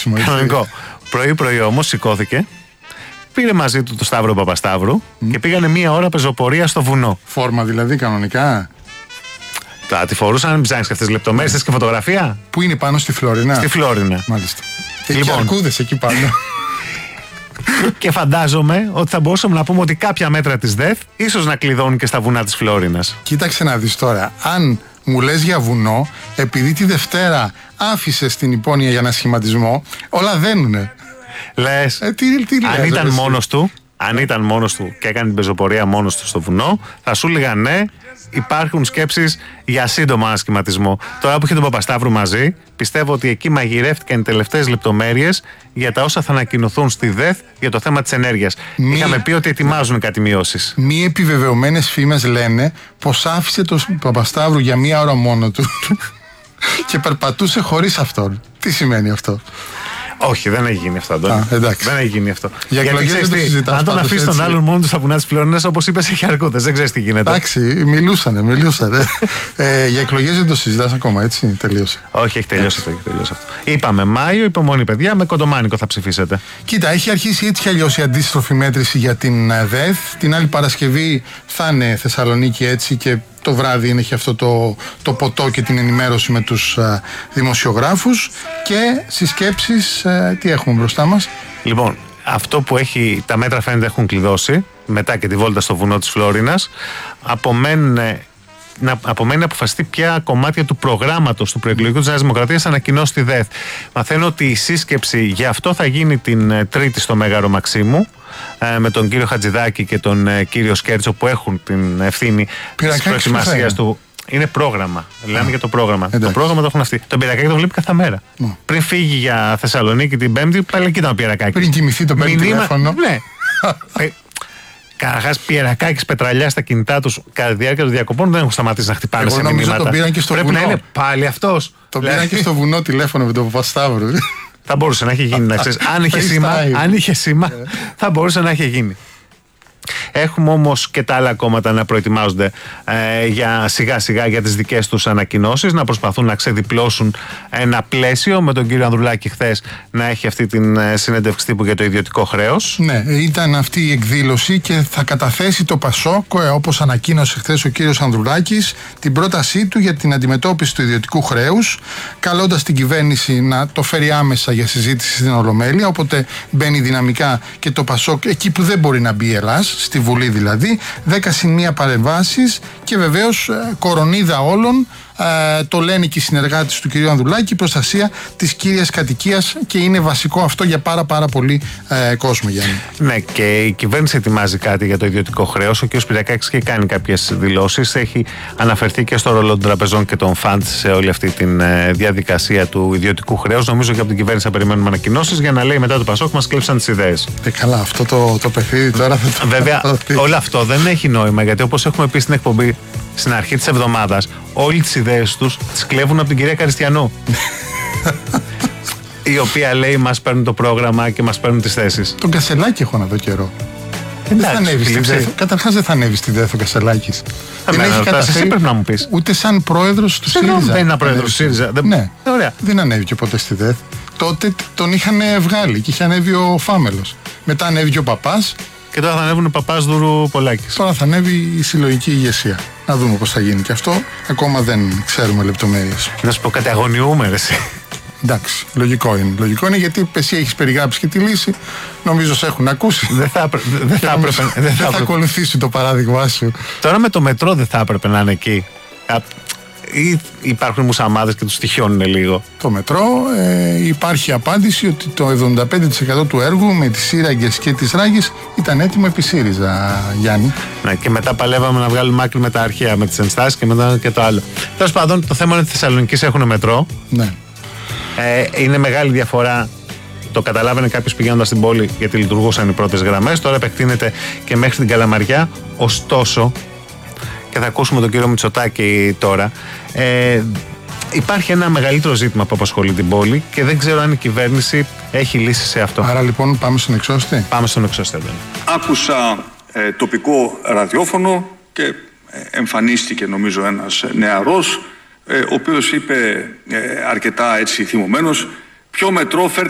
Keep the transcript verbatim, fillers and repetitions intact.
τρέξιμο. Κανονικό. Πρωί-πρωί όμως σηκώθηκε, πήρε μαζί του το Σταύρο Παπασταύρου mm. και πήγανε μία ώρα πεζοπορία στο βουνό. Φόρμα δηλαδή, κανονικά. Τα τη φορούσαν, μην ψάχνεις και αυτές τις λεπτομέρειες, θες και φωτογραφία. Πού είναι πάνω, στη Φλόρινα? Στη Φλόρινα. Μάλιστα. Και λοιπόν, εκεί αρκούδες εκεί πάνω. Και φαντάζομαι ότι θα μπορούσαμε να πούμε ότι κάποια μέτρα της ΔΕΘ ίσως να κλειδώνουν και στα βουνά της Φλόρινας. Κοίταξε να δεις τώρα. Αν μου λες για βουνό, επειδή τη Δευτέρα άφησες την υπόνοια για ένα σχηματισμό, όλα δένουνε. Λες, ε, τι, τι αν λες, ήταν εσύ. μόνος του, αν ήταν μόνος του και έκανε την πεζοπορία μόνος του στο βουνό, θα σου έλεγα ναι, υπάρχουν σκέψεις για σύντομο ανασχηματισμό. Τώρα που είχε τον Παπασταύρου μαζί, πιστεύω ότι εκεί μαγειρεύτηκαν οι τελευταίες λεπτομέρειες για τα όσα θα ανακοινωθούν στη ΔΕΘ για το θέμα της ενέργειας. Μη... Είχαμε πει ότι ετοιμάζουν κάτι μειώσεις. Μη επιβεβαιωμένες φήμες λένε πως άφησε τον Παπασταύρου για μία ώρα μόνο του και περπατούσε χωρίς αυτόν. Τι σημαίνει αυτό? Όχι, δεν έχει γίνει αυτό, Αντώνη. Δεν έχει γίνει αυτό. Για εκλογές δεν το συζητάς. Αν τον αφήσει τον άλλον μόνο του στα βουνά της Φλόρινας, όπως είπες, έχει αρκούδες. Δεν ξέρεις τι γίνεται. Εντάξει, μιλούσανε, μιλούσανε. ε, για εκλογές δεν το συζητάς ακόμα, έτσι. Τελείωσε. Όχι, έχει τελειώσει αυτό. Έχει τελειώσει αυτό. Είπαμε Μάιο, υπομονή, παιδιά, με κοντομάνικο θα ψηφίσετε. Κοίτα, έχει αρχίσει έτσι κι αλλιώς η αντίστροφη μέτρηση για την ΔΕΘ. Την άλλη Παρασκευή θα είναι Θεσσαλονίκη, έτσι, και το βράδυ είναι και αυτό το, το ποτό και την ενημέρωση με τους α, δημοσιογράφους. Και στις σκέψεις, α, τι έχουμε μπροστά μας? Λοιπόν, αυτό που έχει, τα μέτρα φαίνεται έχουν κλειδώσει μετά και τη βόλτα στο βουνό της Φλόρινας. Απομένουν να, απομένει να αποφασιστεί ποια κομμάτια του προγράμματος του προεκλογικού της Νέας Δημοκρατίας θα ανακοινώσει τη ΔΕΘ. Μαθαίνω ότι η σύσκεψη για αυτό θα γίνει την Τρίτη στο Μέγαρο Μαξίμου, με τον κύριο Χατζηδάκη και τον κύριο Σκέρτσο, που έχουν την ευθύνη της προετοιμασίας του. Είναι πρόγραμμα. Λέμε για το πρόγραμμα. Εντάξει. Το πρόγραμμα το έχουν αυτοί. Τον Πυρακάκη τον βλέπει κάθε μέρα. Mm. Πριν φύγει για Θεσσαλονίκη την Πέμπτη, πάλι εκεί ήταν ο Πυρακάκης. Πριν κοιμηθεί το παίρνει τηλέφωνο. Ναι. Καταρχάς, Πιερακάκης, πετραλιά στα κινητά τους κατά τη διάρκεια των διακοπών δεν έχουν σταματήσει να χτυπάνε. Εγώ σε μηνύματα. Τον πήραν και στο Πρέπει βουνό. να είναι πάλι αυτός. Τον πήραν και στο βουνό τηλέφωνο με τον Παπασταύρου. Θα μπορούσε να έχει γίνει, να ξέρεις. Αν είχε σήμα, αν είχε σήμα θα μπορούσε να έχει γίνει. Έχουμε όμως και τα άλλα κόμματα να προετοιμάζονται ε, για, σιγά σιγά για τις δικές τους ανακοινώσεις, να προσπαθούν να ξεδιπλώσουν ένα πλαίσιο, με τον κύριο Ανδρουλάκη χθες να έχει αυτή την ε, συνέντευξη τύπου για το ιδιωτικό χρέος. Ναι, ήταν αυτή η εκδήλωση και θα καταθέσει το ΠΑΣΟΚ, ε, όπως ανακοίνωσε χθες ο κύριος Ανδρουλάκης, την πρότασή του για την αντιμετώπιση του ιδιωτικού χρέους, καλώντας την κυβέρνηση να το φέρει άμεσα για συζήτηση στην Ολομέλεια. Οπότε μπαίνει δυναμικά και το ΠΑΣΟΚ εκεί που δεν μπορεί να μπει η Ελλάς, στη Βουλή δηλαδή, δέκα συν μία παρεμβάσεις και βεβαίως ε, κορονίδα όλων, ε, το λένε και οι συνεργάτες του κυρίου Ανδρουλάκη, η προστασία της κύριας κατοικίας, και είναι βασικό αυτό για πάρα πάρα πολύ ε, κόσμο, Γιάννη. Ναι, και η κυβέρνηση ετοιμάζει κάτι για το ιδιωτικό χρέος. Ο κ. Πυριακάκης έχει κάνει κάποιες δηλώσεις, έχει αναφερθεί και στο ρόλο των τραπεζών και των φαντ σε όλη αυτή τη ε, διαδικασία του ιδιωτικού χρέους. Νομίζω και από την κυβέρνηση θα περιμένουμε ανακοινώσεις για να λέει μετά το ΠΑΣΟΚ μας κλέψαν τις ιδέες. Ε, καλά, αυτό το, το παιχνίδι τώρα θα το... Βέβαια, όλο αυτό δεν έχει νόημα, γιατί όπως έχουμε πει στην εκπομπή στην αρχή της εβδομάδας, όλοι τις ιδέες τους τις κλέβουν από την κυρία Καριστιανού. Η οποία λέει μας παίρνουν το πρόγραμμα και μας παίρνουν τις θέσεις. Τον Κασελάκη έχω να δω καιρό. Εντάξει, καταρχάς δεν θα ανέβει στη ΔΕΘ ο Κασελάκης. Δεν έχει καταφέρει. Εσύ πρέπει να μου πεις. Ούτε σαν πρόεδρος του ΣΥΡΙΖΑ. Δεν είναι πρόεδρος του ΣΥΡΙΖΑ. Ναι, δεν ανέβηκε ποτέ στη ΔΕΘ. Τότε τον είχαν βγάλει και είχε ανέβει ο Φάμελος. Μετά ανέβηκε ο Παπάς. Και τώρα θα ανέβουν ο Παπάς Δούρου Πολάκης. Τώρα θα ανέβει η συλλογική ηγεσία. Να δούμε πώς θα γίνει και αυτό. Ακόμα δεν ξέρουμε λεπτομέρειες. Να σου πω κάτι, αγωνιούμε, ρε εσύ. Εντάξει, λογικό είναι. Λογικό είναι, γιατί εσύ έχεις περιγράψει και τη λύση. Νομίζω σε έχουν ακούσει. Δεν θα, δεν θα έπρεπε. Δεν θα, θα ακολουθήσει το παράδειγμά σου. Τώρα με το μετρό δεν θα έπρεπε να είναι εκεί. Ή υπάρχουν μουσαμάδες και τους στοιχιώνουν λίγο. Το μετρό, ε, υπάρχει απάντηση ότι το εβδομήντα πέντε τοις εκατό του έργου με τις σύραγγες και τις ράγες ήταν έτοιμο επί ΣΥΡΙΖΑ, Γιάννη. Ναι, και μετά παλεύαμε να βγάλουμε άκρη με τα αρχαία, με τις ενστάσεις και μετά και το άλλο. Τέλος πάντων, το θέμα είναι ότι οι Θεσσαλονικείς έχουν μετρό. Ναι. Ε, είναι μεγάλη διαφορά. Το καταλάβαινε κάποιος πηγαίνοντας στην πόλη, γιατί λειτουργούσαν οι πρώτες γραμμές. Τώρα επεκτείνεται και μέχρι την Καλαμαριά. Ωστόσο, και θα ακούσουμε τον κύριο Μητσοτάκη τώρα, ε, υπάρχει ένα μεγαλύτερο ζήτημα που απασχολεί την πόλη και δεν ξέρω αν η κυβέρνηση έχει λύσει σε αυτό. Άρα λοιπόν πάμε στον εξώστη. Πάμε στον εξώστη. Άκουσα ε, τοπικό ραδιόφωνο και ε, εμφανίστηκε νομίζω ένας νεαρός, ε, ο οποίος είπε ε, αρκετά έτσι θυμωμένος, ποιο μετρό φέρτε